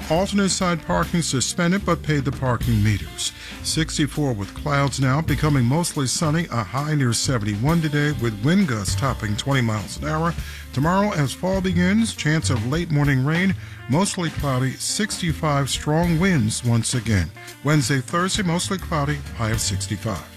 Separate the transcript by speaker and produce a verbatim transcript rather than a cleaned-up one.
Speaker 1: Alternate side parking suspended, but paid the parking meters. sixty-four with clouds now, becoming mostly sunny, a high near seventy-one today with wind gusts topping twenty miles an hour. Tomorrow, as fall begins, chance of late morning rain, mostly cloudy, sixty-five strong winds once again. Wednesday, Thursday, mostly cloudy, high of sixty-five.